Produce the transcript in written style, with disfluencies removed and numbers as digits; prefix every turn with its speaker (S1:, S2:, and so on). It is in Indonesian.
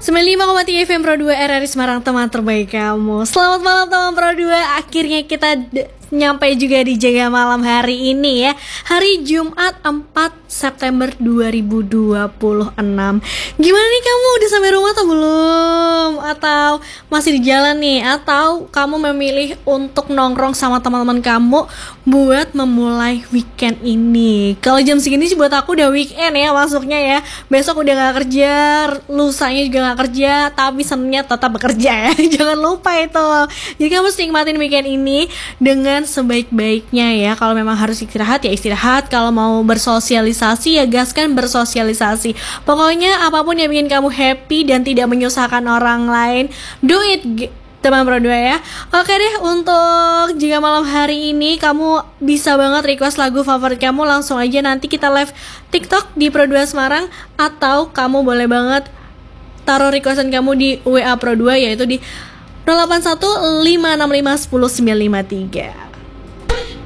S1: 95,3 FM Pro 2 RRI Semarang, teman terbaik kamu. Selamat malam teman Pro 2. Akhirnya kita nyampe juga di Jaga Malam hari ini ya. Hari Jumat 4 September 2026. Gimana nih, kamu udah sampai rumah atau belum? Atau masih di jalan nih? Atau kamu memilih untuk nongkrong sama teman-teman kamu buat memulai weekend ini? Kalau jam segini sih buat aku udah weekend ya masuknya ya. Besok udah gak kerja, lusanya juga gak kerja, tapi Seninnya tetap bekerja ya. Jangan lupa itu. Jadi kamu harus nikmatin weekend ini dengan sebaik-baiknya ya. Kalau memang harus istirahat ya istirahat. Kalau mau bersosialisasi ya gaskan bersosialisasi. Pokoknya apapun yang bikin kamu happy dan tidak menyusahkan orang lain, do it teman Pro 2 ya. Oke deh, untuk jika malam hari ini kamu bisa banget request lagu favorit kamu, langsung aja nanti kita live TikTok di Pro 2 Semarang. Atau kamu boleh banget taruh requestan kamu di WA Pro 2, yaitu di 0815651093.